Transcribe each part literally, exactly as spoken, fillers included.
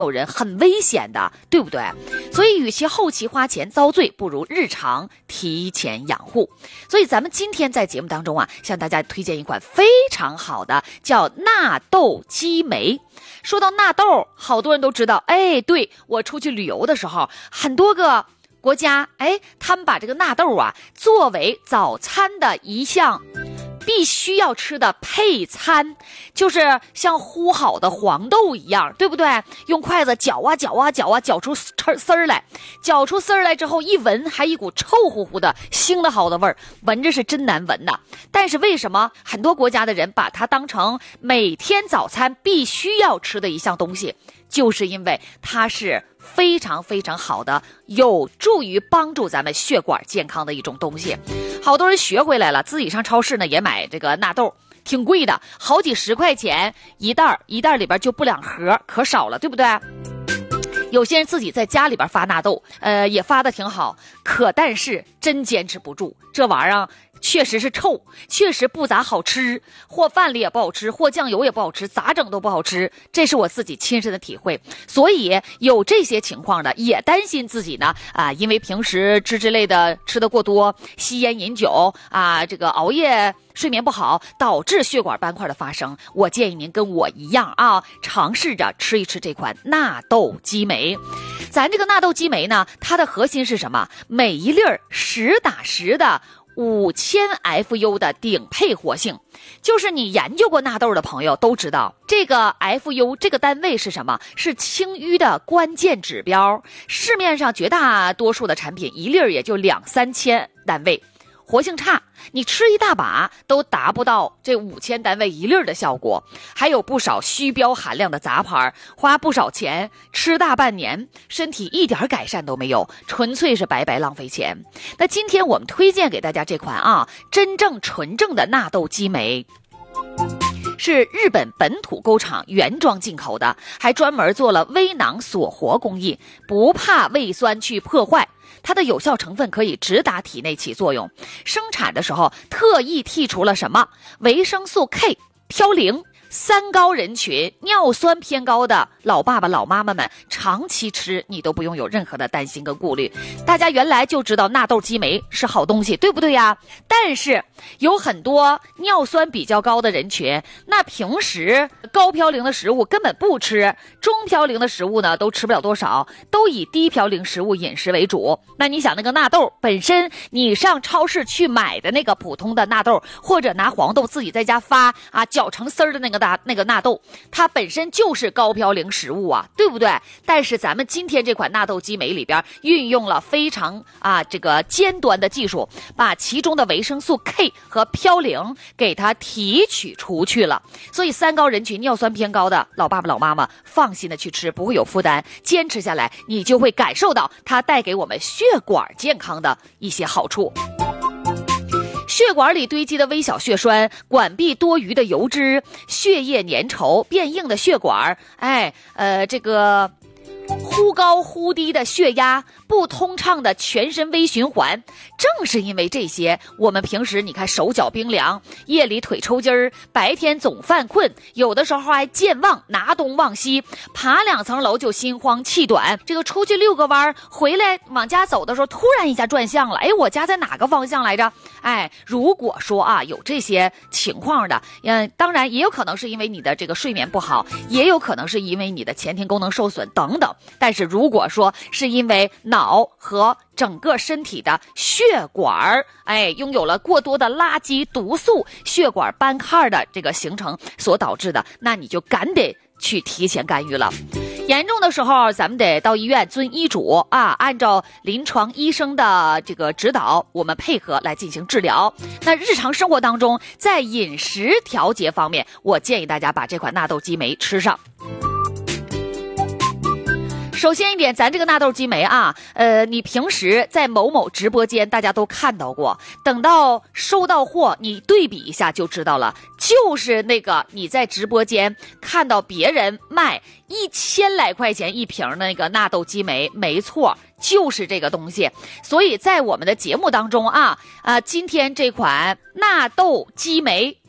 有人很危险的，对不对？所以与其后期花钱遭罪，不如日常提前养护。所以咱们今天在节目当中啊，向大家推荐一款非常好的叫纳豆激酶。说到纳豆，好多人都知道，哎，对，我出去旅游的时候，很多个国家，哎，他们把这个纳豆啊作为早餐的一项必须要吃的配餐，就是像烀好的黄豆一样，对不对？用筷子搅啊搅啊搅啊，搅出丝儿来，搅出丝儿来之后，一闻还一股臭乎乎的腥的好的味儿，闻着是真难闻的。但是为什么很多国家的人把它当成每天早餐必须要吃的一项东西？就是因为它是非常非常好的，有助于帮助咱们血管健康的一种东西。好多人学回来了，自己上超市呢也买这个纳豆，挺贵的，好几十块钱一袋，一袋里边就不两盒，可少了，对不对？有些人自己在家里边发纳豆，呃，也发的挺好，可但是真坚持不住，这玩意儿确实是臭，确实不咋好吃，或饭里也不好吃，或酱油也不好吃，咋整都不好吃，这是我自己亲身的体会。所以有这些情况的，也担心自己呢啊，因为平时吃之类的吃的过多，吸烟饮酒啊，这个熬夜睡眠不好，导致血管斑块的发生。我建议您跟我一样啊，尝试着吃一吃这款纳豆激酶。咱这个纳豆激酶呢，它的核心是什么？每一粒儿实打实的五千 F U 的顶配活性，就是你研究过纳豆的朋友都知道，这个 F U 这个单位是什么？是清淤的关键指标。市面上绝大多数的产品一粒儿也就两三千单位，活性差，你吃一大把都达不到这五千单位一粒的效果。还有不少虚标含量的杂牌，花不少钱吃大半年，身体一点改善都没有，纯粹是白白浪费钱。那今天我们推荐给大家这款啊，真正纯正的纳豆激酶，是日本本土工厂原装进口的，还专门做了微囊锁活工艺，不怕胃酸去破坏，它的有效成分可以直达体内起作用。生产的时候特意剔除了什么？维生素 K、嘌呤。三高人群，尿酸偏高的老爸爸老妈妈们长期吃，你都不用有任何的担心跟顾虑。大家原来就知道纳豆激酶是好东西，对不对呀？但是有很多尿酸比较高的人群，那平时高嘌呤的食物根本不吃，中嘌呤的食物呢都吃不了多少，都以低嘌呤食物饮食为主。那你想那个纳豆本身，你上超市去买的那个普通的纳豆，或者拿黄豆自己在家发啊搅成丝儿的那个大那个纳豆，它本身就是高嘌呤食物啊，对不对？但是咱们今天这款纳豆激酶里边运用了非常啊这个尖端的技术，把其中的维生素 K 和嘌呤给它提取出去了。所以三高人群，尿酸偏高的老爸爸老妈妈放心的去吃，不会有负担，坚持下来你就会感受到它带给我们血管健康的一些好处。血管里堆积的微小血栓，管壁多余的油脂，血液粘稠变硬的血管，哎，呃，这个忽高忽低的血压，不通畅的全身微循环，正是因为这些，我们平时你看手脚冰凉，夜里腿抽筋儿，白天总犯困，有的时候还健忘，拿东忘西，爬两层楼就心慌气短，这个出去遛个弯回来往家走的时候，突然一下转向了，哎，我家在哪个方向来着？哎，如果说啊有这些情况的，嗯，当然也有可能是因为你的这个睡眠不好，也有可能是因为你的前庭功能受损等等。但是如果说是因为脑和整个身体的血管，哎，拥有了过多的垃圾毒素，血管斑块的这个形成所导致的，那你就赶得去提前干预了。严重的时候咱们得到医院遵医嘱啊，按照临床医生的这个指导，我们配合来进行治疗。那日常生活当中，在饮食调节方面，我建议大家把这款纳豆激酶吃上。首先一点，咱这个纳豆激酶啊，呃，你平时在某某直播间大家都看到过，等到收到货，你对比一下就知道了，就是那个你在直播间看到别人卖一千来块钱一瓶的那个纳豆激酶，没错，就是这个东西。所以在我们的节目当中啊，啊、呃，今天这款纳豆激酶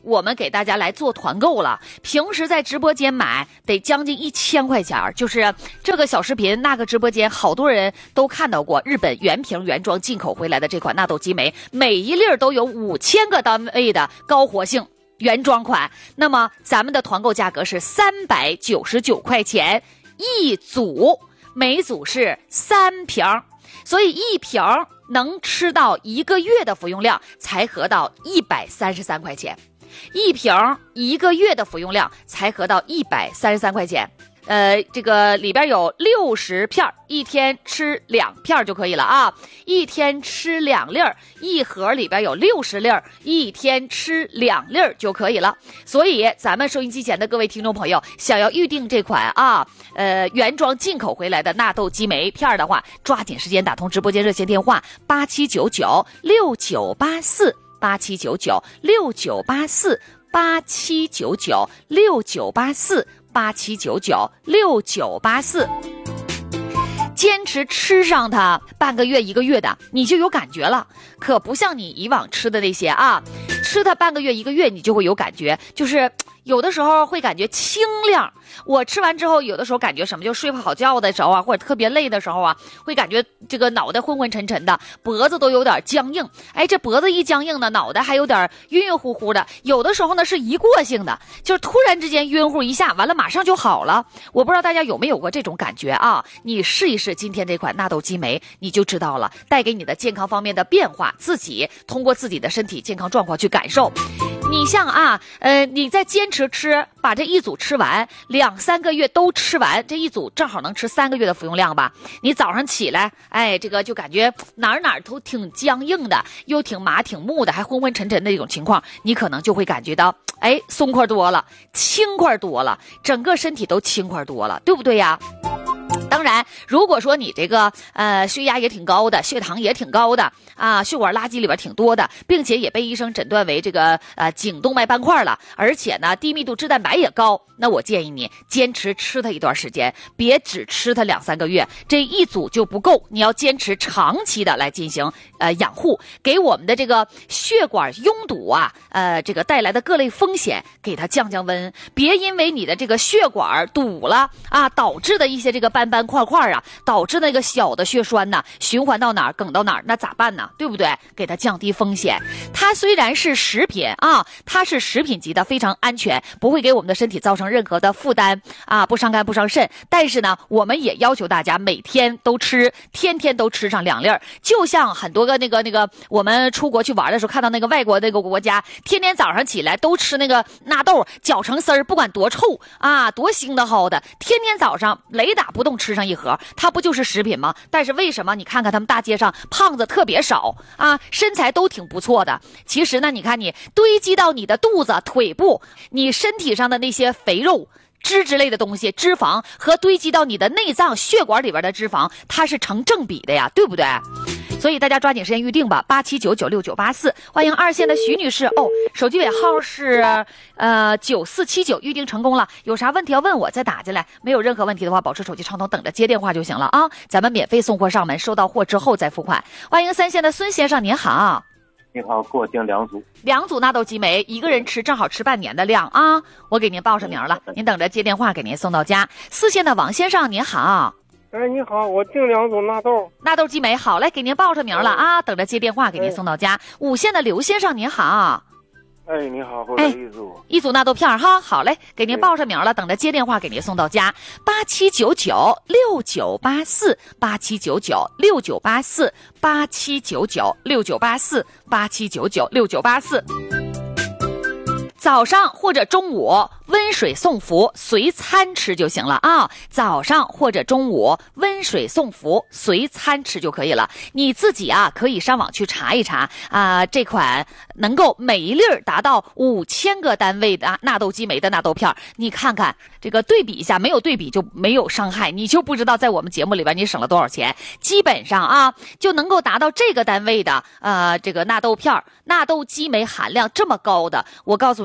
我们给大家来做团购了。平时在直播间买得将近一千块钱，就是这个小视频那个直播间好多人都看到过，日本原瓶原装进口回来的这款纳豆激酶，每一粒都有五千个单位的高活性原装款。那么咱们的团购价格是三百九十九块钱一组，每组是三瓶，所以一瓶能吃到一个月的服用量，才合到一百三十三块钱。一瓶一个月的服用量才合到一百三十三块钱。呃，这个里边有六十片，一天吃两片就可以了啊！一天吃两粒儿，一盒里边有六十粒儿，一天吃两粒儿就可以了。所以咱们收音机前的各位听众朋友，想要预定这款啊，呃，原装进口回来的纳豆激酶片的话，抓紧时间打通直播间热线电话八七九九六九八四八七九九六九八四八七九九六九八四。八七九九六九八四，坚持吃上它半个月一个月的，你就有感觉了。可不像你以往吃的那些啊，吃它半个月一个月你就会有感觉，就是有的时候会感觉清亮。我吃完之后，有的时候感觉什么，就睡不好觉的时候啊，或者特别累的时候啊，会感觉这个脑袋昏昏沉沉的，脖子都有点僵硬。哎，这脖子一僵硬呢，脑袋还有点晕晕乎乎的。有的时候呢是一过性的，就是突然之间晕乎一下，完了马上就好了。我不知道大家有没有过这种感觉啊？你试一试今天这款纳豆激酶，你就知道了，带给你的健康方面的变化，自己通过自己的身体健康状况去感受。你像啊，呃，你在坚持吃，把这一组吃完，两三个月都吃完，这一组正好能吃三个月的服用量吧。你早上起来，哎，这个就感觉哪儿哪儿都挺僵硬的，又挺麻挺木的，还昏昏沉沉的这种情况，你可能就会感觉到，哎，松快多了，轻快多了，整个身体都轻快多了，对不对呀？当然，如果说你这个呃血压也挺高的，血糖也挺高的啊，血管垃圾里边挺多的，并且也被医生诊断为这个呃颈动脉斑块了，而且呢低密度脂蛋白也高，那我建议你坚持吃它一段时间，别只吃它两三个月，这一组就不够，你要坚持长期的来进行呃养护，给我们的这个血管拥堵啊，呃这个带来的各类风险给它降降温，别因为你的这个血管堵了啊，导致的一些这个斑斑块块啊，导致那个小的血栓呢循环到哪儿梗到哪儿，那咋办呢？对不对？给它降低风险。它虽然是食品啊，它是食品级的，非常安全，不会给我们的身体造成任何的负担啊，不伤肝不伤肾。但是呢，我们也要求大家每天都吃，天天都吃上两粒儿。就像很多个那个那个，我们出国去玩的时候，看到那个外国那个国家，天天早上起来都吃那个纳豆，搅成丝儿，不管多臭啊，多腥的齁的，天天早上雷打不动吃上一盒，它不就是食品吗？但是为什么你看看他们大街上胖子特别少啊，身材都挺不错的？其实呢，你看你堆积到你的肚子、腿部，你身体上的那些肥肉、脂之类的东西，脂肪和堆积到你的内脏、血管里边的脂肪，它是成正比的呀，对不对？所以大家抓紧时间预定吧，八七九九六九八四。欢迎二线的徐女士哦，手机尾号是呃九四七九，预定成功了。有啥问题要问我，再打进来。没有任何问题的话，保持手机畅通，等着接电话就行了啊。咱们免费送货上门，收到货之后再付款。欢迎三线的孙先生，您好。 你好，给我订两组。 两组纳豆激酶，一个人吃正好吃半年的量啊。我给您报上名了，您等着接电话给您送到家。四线的王先生，您好。 哎，你好，我订两组纳豆， 纳豆激酶，好嘞，给您报上名了啊，等着接电话给您送到家。五线的刘先生您好。 哎，你好，我来一组， 一组纳豆片哈，好嘞，给您报上名了，等着接电话给您送到家。八七九九六九八四，八七九九六九八四，八七九九六九八四，八七九九六九八四。早上或者中午温水送服，随餐吃就行了啊！早上或者中午温水送服，随餐吃就可以了。你自己啊，可以上网去查一查啊、呃，这款能够每一粒达到五千个单位的纳豆激酶的纳豆片，你看看这个对比一下，没有对比就没有伤害，你就不知道在我们节目里边你省了多少钱。基本上啊，就能够达到这个单位的呃这个纳豆片，纳豆激酶含量这么高的，我告诉你。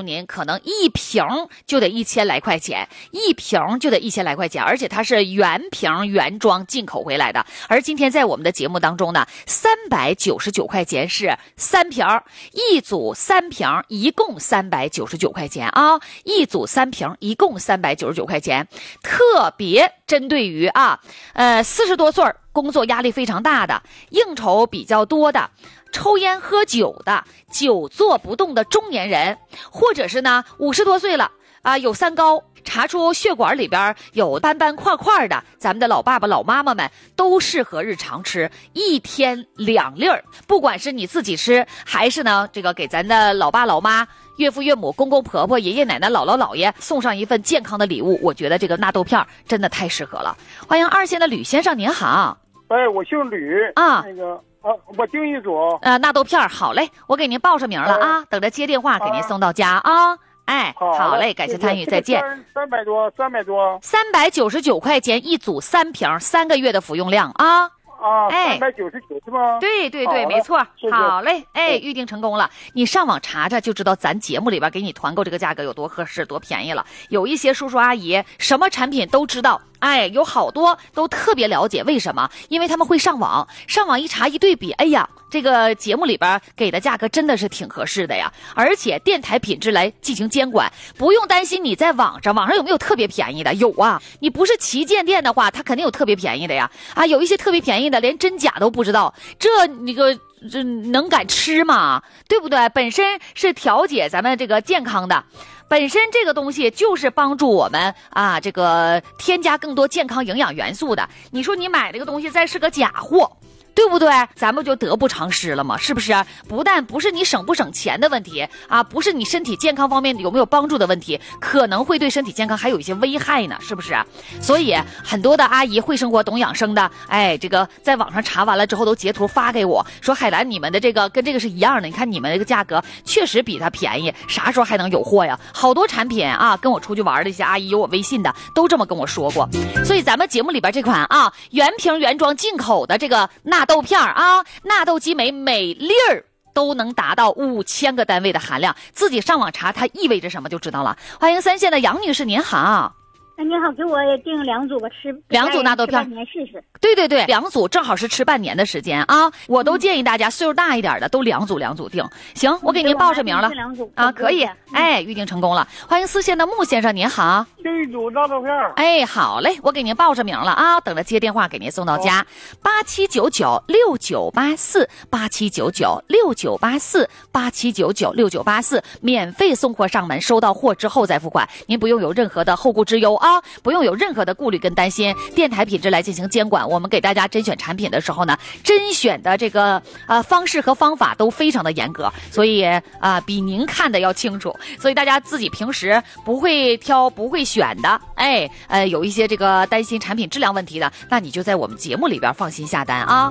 您，可能一瓶就得一千来块钱，一瓶就得一千来块钱，而且它是原瓶原装进口回来的。而今天在我们的节目当中呢，三百九十九块钱是三瓶，一组三瓶，一共三百九十九块钱啊，一组三瓶，一共三百九十九块钱，特别针对于啊，呃，四十多岁工作压力非常大的，应酬比较多的，抽烟喝酒的，久坐不动的中年人，或者是呢五十多岁了啊，有三高，查出血管里边有斑斑块块的，咱们的老爸爸老妈妈们都适合日常吃，一天两粒儿。不管是你自己吃，还是呢这个给咱的老爸老妈、岳父岳母、公公婆婆、爷爷奶奶、姥姥姥爷送上一份健康的礼物，我觉得这个纳豆片真的太适合了。欢迎二线的吕先生，您好。 哎，我姓吕啊， 那个啊，我订一组呃纳豆片，好嘞，我给您报上名了啊，等着接电话给您送到家啊。啊哎，好嘞，感谢参与，再见。 三百多，三百多， 三百九十九块钱一组三瓶，三个月的服用量啊。 啊， 哎， 三百九十九是吗？ 对对对，没错。好嘞，哎，预定成功了。你上网查查就知道，咱节目里边给你团购这个价格有多合适、多便宜了。有一些叔叔阿姨什么产品都知道，哎，有好多都特别了解。为什么？因为他们会上网，上网一查一对比，哎呀，这个节目里边给的价格真的是挺合适的呀。而且电台品质来进行监管，不用担心你在网上，网上有没有特别便宜的？有啊，你不是旗舰店的话，它肯定有特别便宜的呀。啊，有一些特别便宜的，连真假都不知道，这那个这能敢吃吗？对不对？本身是调节咱们这个健康的。本身这个东西就是帮助我们啊，这个添加更多健康营养元素的。你说你买这个东西再是个假货，对不对？咱们就得不偿失了嘛，是不是？不但不是你省不省钱的问题啊，不是你身体健康方面有没有帮助的问题，可能会对身体健康还有一些危害呢，是不是？所以很多的阿姨会生活懂养生的，哎，这个在网上查完了之后都截图发给我，说海兰你们的这个跟这个是一样的，你看你们这个价格确实比它便宜，啥时候还能有货呀？好多产品啊，跟我出去玩的一些阿姨有我微信的都这么跟我说过。所以咱们节目里边这款啊原瓶原装进口的这个纳豆片啊，纳豆激酶每粒儿都能达到五千个单位的含量，自己上网查它意味着什么就知道了。欢迎三线的杨女士，您好。 哎，你好，给我也订两组吧，吃两组纳豆片， 年试试。 对对对，两组正好是吃半年的时间啊！我都建议大家岁数大一点的都两组两组订。行，我给您报上名了啊，可以。哎，预定成功了。欢迎四线的穆先生，您好。 订一组纳豆片。 哎，好嘞，我给您报上名了啊，等着接电话给您送到家。八七九九六九八四，八七九九六九八四，八七九九六九八四，免费送货上门，收到货之后再付款，您不用有任何的后顾之忧啊。不用有任何的顾虑跟担心，电台品质来进行监管。我们给大家甄选产品的时候呢，甄选的这个呃方式和方法都非常的严格，所以啊、呃、比您看的要清楚。所以大家自己平时不会挑不会选的，哎呃有一些这个担心产品质量问题的，那你就在我们节目里边放心下单啊。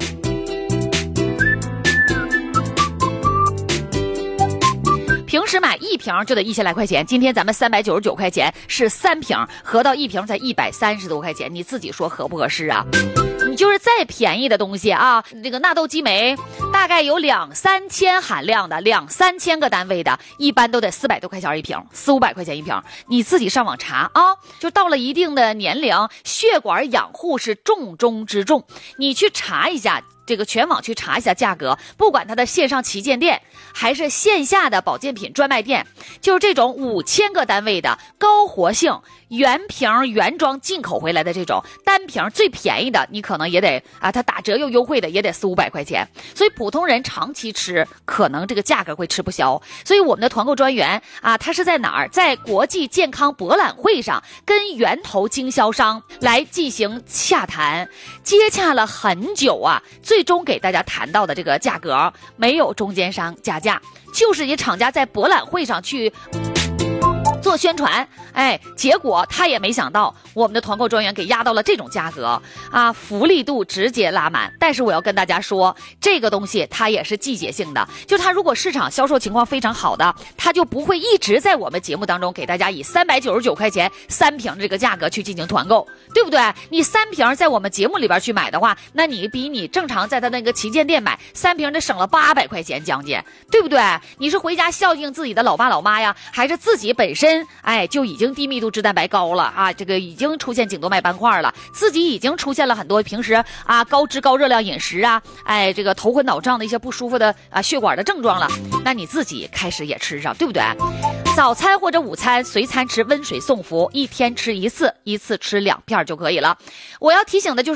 平时买一瓶就得一千来块钱，今天咱们三百九十九块钱是三瓶，合到一瓶才一百三十多块钱，你自己说合不合适啊？你就是再便宜的东西啊，这个纳豆激酶大概有两三千含量的，两三千个单位的，一般都得四百多块钱一瓶，四五百块钱一瓶。你自己上网查啊，就到了一定的年龄，血管养护是重中之重，你去查一下。这个全网去查一下价格，不管它的线上旗舰店还是线下的保健品专卖店，就是这种五千个单位的高活性原瓶原装进口回来的这种单瓶最便宜的，你可能也得啊，它打折又优惠的也得四五百块钱。所以普通人长期吃，可能这个价格会吃不消。所以我们的团购专员啊，他是在哪儿？在国际健康博览会上跟源头经销商来进行洽谈，接洽了很久啊，最终给大家谈到的这个价格没有中间商加价，就是以厂家在博览会上去做宣传，哎，结果他也没想到我们的团购专员给压到了这种价格啊，福利度直接拉满。但是我要跟大家说，这个东西它也是季节性的，就它如果市场销售情况非常好的，它就不会一直在我们节目当中给大家以三百九十九块钱三瓶这个价格去进行团购，对不对？你三瓶在我们节目里边去买的话，那你比你正常在他那个旗舰店买三瓶得省了八百块钱将近，对不对？你是回家孝敬自己的老爸老妈呀，还是自己本身哎就已经低密度脂蛋白高了啊，这个已经出现颈动脉斑块了，自己已经出现了很多平时啊高脂高热量饮食啊，哎这个头昏脑胀的一些不舒服的啊血管的症状了，那你自己开始也吃上，对不对？早餐或者午餐随餐吃温水送服，一天吃一次，一次吃两片就可以了。我要提醒的就是